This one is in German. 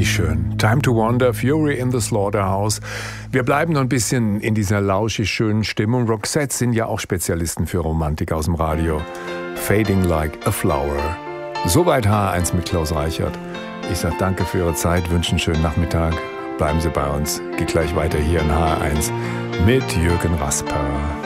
Wie schön. Time to Wander, Fury in the Slaughterhouse. Wir bleiben noch ein bisschen in dieser lauschig schönen Stimmung. Roxette sind ja auch Spezialisten für Romantik aus dem Radio. Fading Like a Flower. Soweit H1 mit Klaus Reichert. Ich sage danke für Ihre Zeit, wünsche einen schönen Nachmittag. Bleiben Sie bei uns. Geht gleich weiter hier in H1 mit Jürgen Rasper.